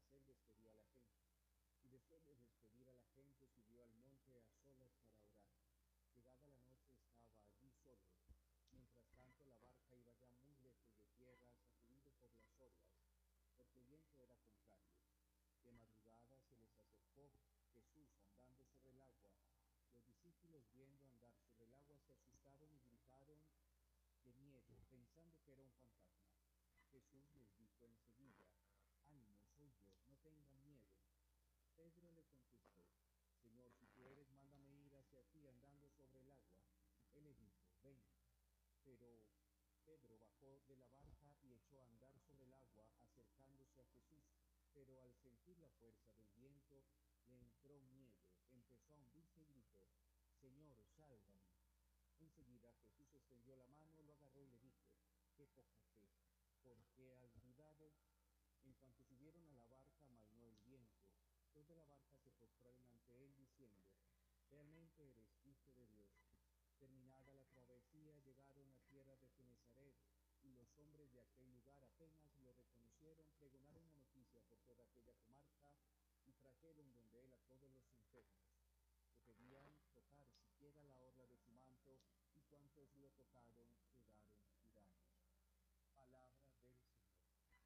él despedía a la gente. Y después de despedir a la gente, subió al monte a solas para orar. Llegada la noche estaba allí solo. Mientras tanto la barca iba ya muy lejos de tierra, sacudido por las olas, porque el viento era contrario. De madrugada se les acercó Jesús andando sobre el agua. Los discípulos, viendo andar sobre el agua, se asustaron y gritaron de miedo, pensando que era un fantasma. Jesús les dijo enseguida: ánimo, soy yo, no tengan miedo. Pedro le contestó: Señor, si tú eres, mándame ir hacia ti andando sobre el agua. Él le dijo: ven. Pero Pedro bajó de la barca y echó a andar sobre el agua, acercándose a Jesús. Pero al sentir la fuerza del viento, le entró miedo, empezó a hundirse y gritó: Señor, sálvame. Enseguida Jesús extendió la mano, lo agarró y le dijo: qué poca fe, ¿por qué has dudado? En cuanto subieron a la barca, amainó el viento. Los de la barca se postraron ante él, diciendo: realmente eres hijo de Dios. Terminada la travesía, llegaron a tierra de Genesaret, y los hombres de aquel lugar apenas lo reconocieron, pregonaron la noticia por toda aquella comarca, y trajeron donde él a todos los enfermos. Le pedían tocar siquiera la orla de su manto, y cuantos lo tocaron quedaron curados. Palabra del Señor.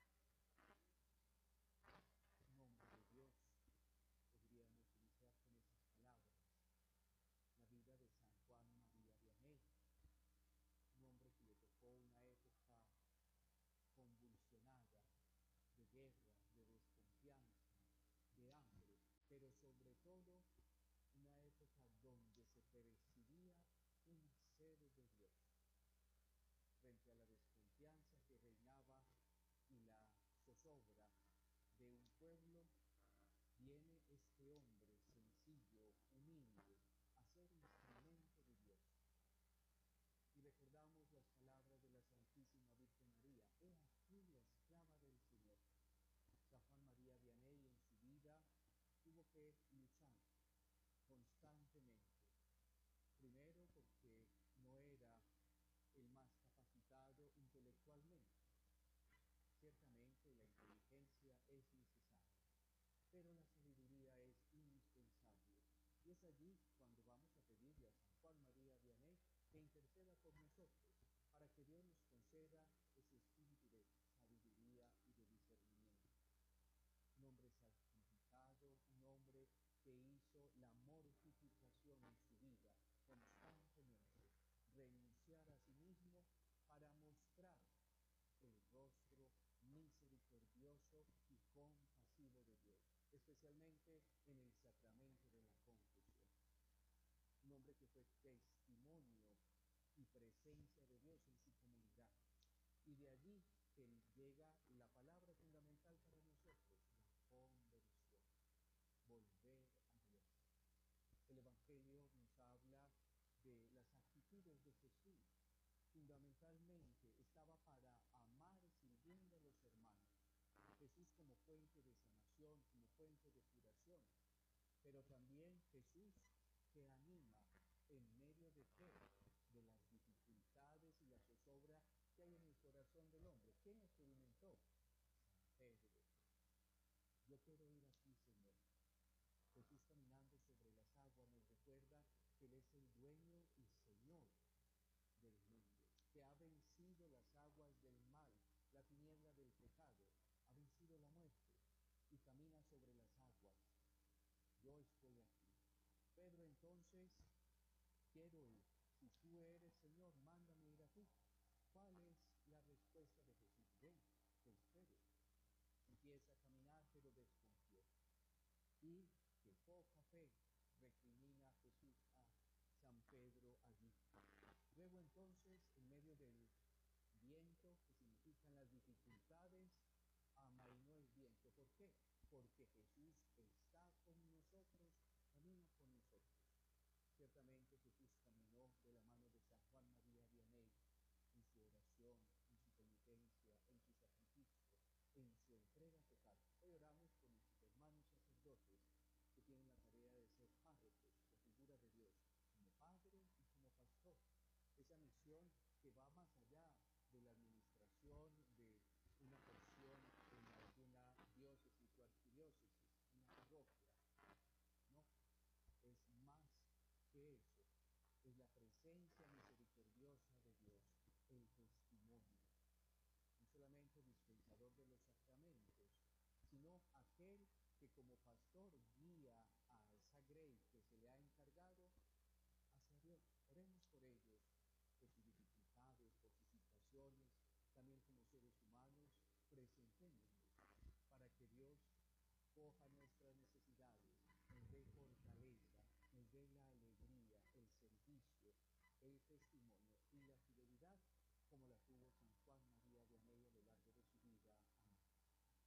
En nombre de Dios, podríamos iniciar con esas palabras la vida de San Juan María Vianney, un hombre que le tocó una época convulsionada de guerra, de desconfianza, de hambre, pero sobre todo una época donde se percibía un ser de Dios. Frente a la desconfianza que reinaba y la zozobra de un pueblo, viene este hombre sencillo, humilde, a ser instrumento de Dios. Y recordamos las palabras de la Santísima Virgen María: he aquí la esclava del Señor. San Juan María Vianney en su vida tuvo que luchar constantemente. Primero porque no era el más capacitado intelectualmente. Ciertamente la inteligencia es necesaria, pero la sabiduría es indispensable. Y es allí cuando vamos a pedirle a San Juan María Vianney que interceda por nosotros, para que Dios nos conceda ese espíritu de sabiduría y de discernimiento. Un hombre santificado, un hombre que hizo la mortificación en su vida constantemente, renunciar a sí mismo para mostrar el rostro misericordioso y compasivo de Dios, especialmente en el sacramento de la confesión. Un hombre que fue testimonio y presencia de Dios en su comunidad. Y de allí que llega la palabra fundamental para nosotros: la conversión, volver a Dios. El Evangelio nos habla de las actitudes de Jesús. Fundamentalmente estaba para amar sirviendo a los hermanos. Jesús como fuente de sanación, como fuente de curación, pero también Jesús que anima en medio de qué, de las dificultades y la zozobra que hay en el corazón del hombre. ¿Quién experimentó? San Pedro. Yo quiero ir aquí, Señor. Jesús caminando sobre las aguas nos recuerda que Él es el dueño y Señor del mundo, que ha vencido las aguas del mal, la tiniebla del pecado, ha vencido la muerte y camina sobre las aguas. Yo estoy aquí. Pedro entonces: quiero ir. Si tú eres, Señor, mándame ir a ti. ¿Cuál es la respuesta de Jesús? Ven, te espero. Empieza a caminar, pero desconfió. Y que poca fe, recrimina Jesús a San Pedro allí. Luego entonces, en medio del viento, que significan las dificultades, amainó el viento. ¿Por qué? Porque Jesús está con nosotros, camina con nosotros. Ciertamente Jesús caminó de la mano de San Juan María Vianney en su oración, en su penitencia, en su sacrificio, en su entrega total. Hoy oramos por nuestros hermanos sacerdotes que tienen la tarea de ser párrocos, la figura de Dios, como padre y como pastor. Esa misión que va más allá de la administración de una porción en alguna diócesis o arquidiócesis, de eso es la presencia misericordiosa de Dios, el testimonio, no solamente dispensador de los sacramentos, sino aquel que como pastor guía a esa grey que se le ha encargado hacia Dios. Oremos por ellos, por sus dificultades, por sus situaciones, también como seres humanos, presentémoslos para que Dios coja nuestras necesidades, nos dé fortaleza, nos dé la alegría, el servicio, el testimonio y la fidelidad